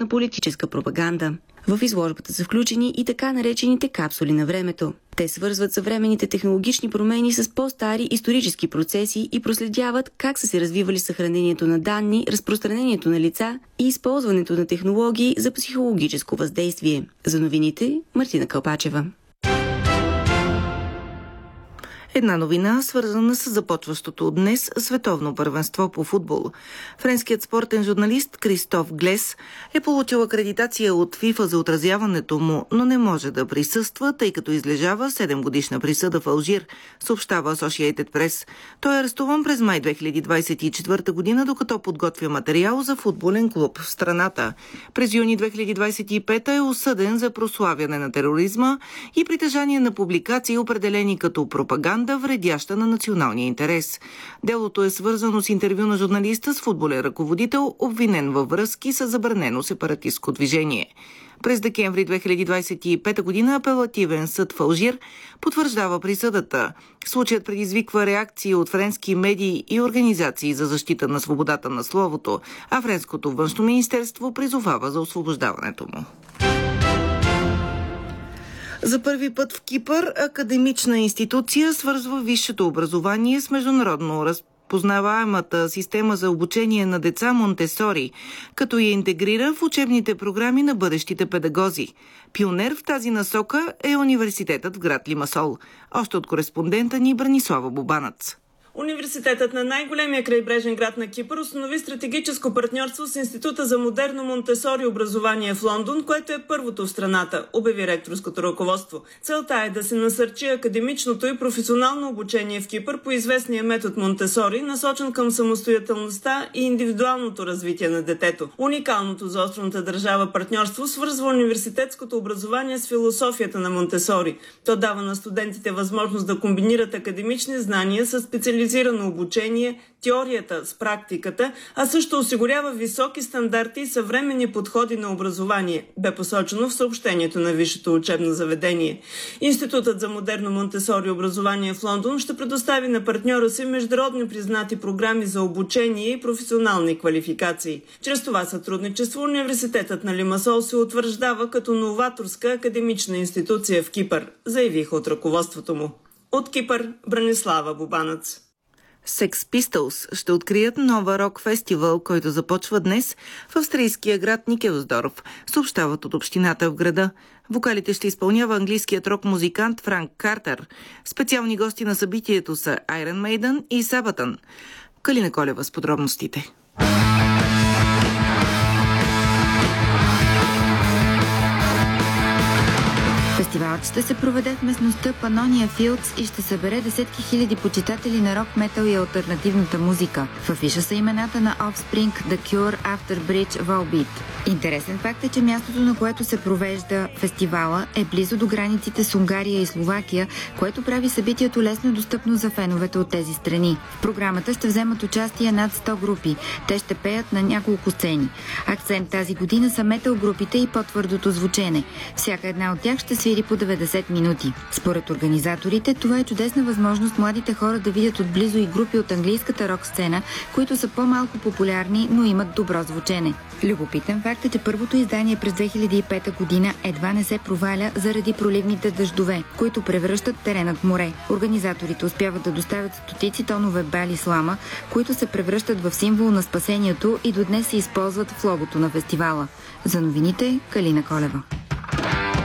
на политическа пропаганда. В изложбата са включени и така наречените капсули на времето. Те свързват съвременните технологични промени с по-стари исторически процеси и проследяват как са се развивали съхранението на данни, разпространението на лица и използването на технологии за психологическо въздействие. За новините Мартина Калпачева. Една новина, свързана с започващото днес световно първенство по футбол. Френският спортен журналист Кристоф Глес е получил акредитация от ФИФА за отразяването му, но не може да присъства, тъй като излежава 7-годишна присъда в Алжир, съобщава Associated Press. Той е арестуван през май 2024 година, докато подготвя материал за футболен клуб в страната. През юни 2025 е осъден за прославяне на тероризма и притежание на публикации, определени като пропаганда, вредяща на националния интерес. Делото е свързано с интервю на журналиста с футболен ръководител, обвинен във връзки с забранено сепаратистко движение. През декември 2025 година апелативен съд в Алжир потвърждава присъдата. Случаят предизвиква реакции от френски медии и организации за защита на свободата на словото, а френското външно министерство призовава за освобождаването му. За първи път в Кипър академична институция свързва висшето образование с международно разпознаваемата система за обучение на деца Монтесори, като я интегрира в учебните програми на бъдещите педагози. Пионер в тази насока е университетът в град Лимасол. Още от кореспондента ни Бранислава Бубанац. Университетът на най-големия крайбрежен град на Кипър установи стратегическо партньорство с Института за модерно Монтесори образование в Лондон, което е първото в страната, обяви ректорското ръководство. Целта е да се насърчи академичното и професионално обучение в Кипър по известния метод Монтесори, насочен към самостоятелността и индивидуалното развитие на детето. Уникалното за островната държава партньорство свързва университетското образование с философията на Монтесори. То дава на студентите възможност да комбинират академични знания с специализирано обучение, теорията с практиката, а също осигурява високи стандарти и съвременни подходи на образование, бе посочено в съобщението на висшето учебно заведение. Институтът за модерно Монтесори образование в Лондон ще предостави на партньора си международни признати програми за обучение и професионални квалификации. Чрез това сътрудничество университетът на Лимасол се утвърждава като новаторска академична институция в Кипър, заявиха от ръководството му. От Кипър Бранислава Бубанац. Sex Pistols ще открият нова рок-фестивал, който започва днес в австрийския град Никелсдорф, съобщават от общината в града. Вокалите ще изпълнява английският рок-музикант Франк Картер. Специални гости на събитието са Iron Maiden и Сабатън. Калина Колева с подробностите. Фестивалът ще се проведе в местността Панония Филдс и ще събере десетки хиляди почитатели на рок, метал и алтернативната музика. В афиша са имената на Offspring, The Cure, After Bridge, Volbeat. Интересен факт е, че мястото, на което се провежда фестивала, е близо до границите с Унгария и Словакия, което прави събитието лесно достъпно за феновете от тези страни. В програмата ще вземат участие над 100 групи. Те ще пеят на няколко сцени. Акцент тази година са метал групите и по-твърдото звучене. Всяка една от тях ще свири по 90 минути. Според организаторите, това е чудесна възможност младите хора да видят отблизо и групи от английската рок сцена, които са по-малко популярни, но имат добро звучене. Любопитен факт е, че първото издание през 2005 година едва не се проваля заради проливните дъждове, които превръщат теренът в море. Организаторите успяват да доставят стотици тонове бали слама, които се превръщат в символ на спасението и до днес се използват в логото на фестивала. За новините Калина Колева.